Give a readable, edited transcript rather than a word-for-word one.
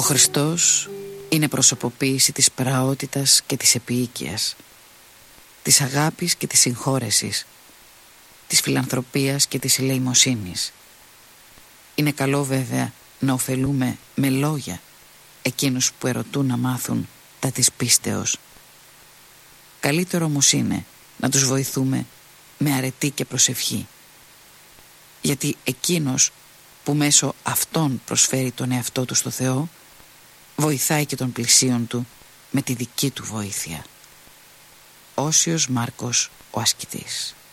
Χριστός είναι προσωποποίηση της πραότητας και της επίοικιας, της αγάπης και της συγχώρεσης, της φιλανθρωπίας και της ελεημοσύνης. Είναι καλό βέβαια να ωφελούμε με λόγια εκείνους που ερωτούν να μάθουν τα της πίστεως. Καλύτερο όμως είναι να τους βοηθούμε με αρετή και προσευχή, γιατί εκείνος που μέσω αυτών προσφέρει τον εαυτό του στο Θεό βοηθάει και τον πλησίον του με τη δική του βοήθεια. Όσιος Μάρκος ο ασκητής.